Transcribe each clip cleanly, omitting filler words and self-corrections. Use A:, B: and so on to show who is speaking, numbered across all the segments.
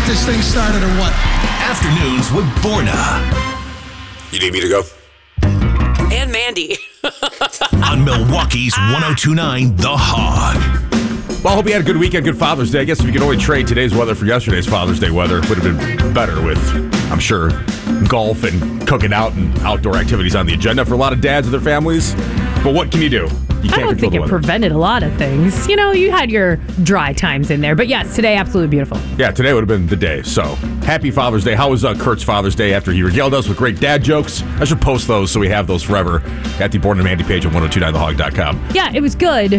A: this thing started or what?
B: Afternoons with Borna.
C: You need me to go?
D: And Mandy.
B: On Milwaukee's 1029 The Hog.
C: Well, I hope you had a good weekend, good Father's Day. I guess if you could only trade today's weather for yesterday's Father's Day weather, it would have been better with, I'm sure, golf and cooking out and outdoor activities on the agenda for a lot of dads and their families. But what can you do? You
E: I don't think it prevented a lot of things. You know, you had your dry times in there. But yes, today, absolutely beautiful.
C: Yeah, today would have been the day. So, happy Father's Day. How was Kurt's Father's Day after he regaled us with great dad jokes? I should post those so we have those forever at the Born and Mandy page on 1029thehog.com.
E: Yeah, it was good.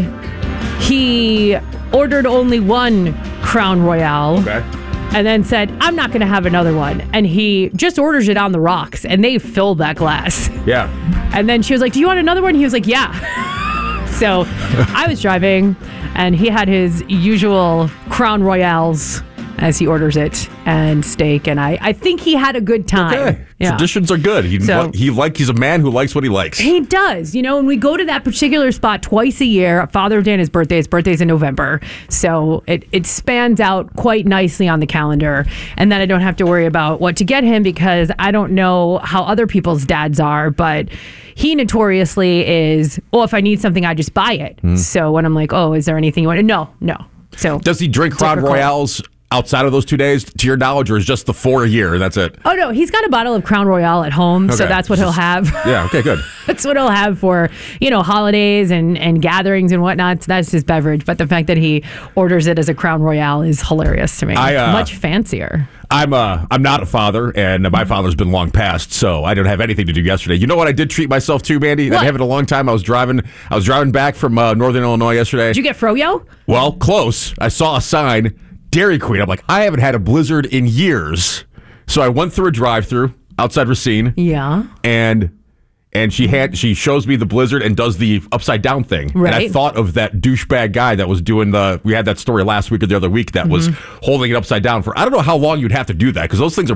E: He ordered only one Crown Royale.
C: Okay.
E: And then said, I'm not going to have another one. And he just orders it on the rocks, and they filled that glass.
C: Yeah.
E: And then she was like, do you want another one? He was like, yeah. So I was driving, and he had his usual Crown Royales as he orders it, and steak, and I think he had a good time.
C: Okay.
E: Yeah.
C: Traditions are good. He's a man who likes what he likes.
E: He does. You know, and we go to that particular spot twice a year. Father's Day and his birthday. His birthday's in November. So it spans out quite nicely on the calendar. And then I don't have to worry about what to get him because I don't know how other people's dads are, but he notoriously is, if I need something, I just buy it. So when I'm like, is there anything you want? No. So
C: does he drink Crown Royales outside of those 2 days, to your knowledge, or is just the 4 a year and that's it?
E: Oh, no. He's got a bottle of Crown Royale at home, so that's what he'll have.
C: Yeah, okay, good.
E: That's what he'll have for, holidays and gatherings and whatnot. So that's his beverage. But the fact that he orders it as a Crown Royale is hilarious to me. Much fancier. I'm
C: not a father, and my father's been long past, so I didn't have anything to do yesterday. You know what I did treat myself to, Mandy?
E: What?
C: I haven't in a long time. I was driving back from Northern Illinois yesterday.
E: Did you get froyo?
C: Well, close. I saw a sign, Dairy Queen. I'm like, I haven't had a Blizzard in years. So I went through a drive-through outside Racine.
E: Yeah.
C: And she shows me the Blizzard and does the upside down thing.
E: Right.
C: And I thought of that douchebag guy that was doing we had that story last week or the other week that was holding it upside down for, I don't know how long you'd have to do that because those things are